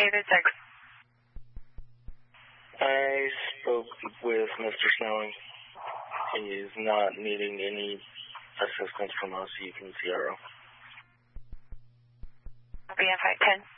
David 6. I spoke with Mr. Snelling. He's not needing any assistance from us. You can CRO. BM 510.